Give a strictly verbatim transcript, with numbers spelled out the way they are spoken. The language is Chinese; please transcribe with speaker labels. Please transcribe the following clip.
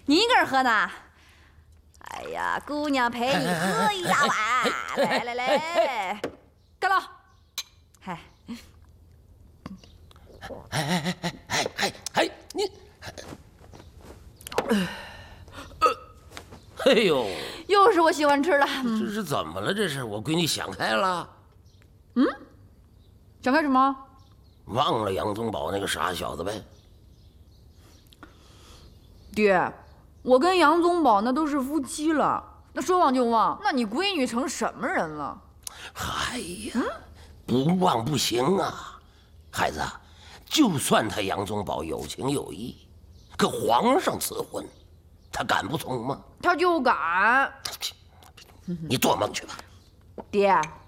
Speaker 1: 你一个人喝呢？哎呀，姑娘陪你喝一大碗，来来来，干了！嗨，
Speaker 2: 哎哎哎哎哎哎，你，哎呦，
Speaker 1: 又是我喜欢吃的。
Speaker 2: 这是怎么了？这是我闺女想开了。
Speaker 1: 嗯，想开什么？
Speaker 2: 忘了杨宗保那个傻小子呗。
Speaker 1: 爹，我跟杨宗保那都是夫妻了，那说忘就忘，那你闺女成什么人了？
Speaker 2: 哎呀，不忘不行啊，孩子，就算他杨宗保有情有义，可皇上赐婚，他敢不从吗？
Speaker 1: 他就敢。
Speaker 2: 你做梦去吧，
Speaker 1: 爹。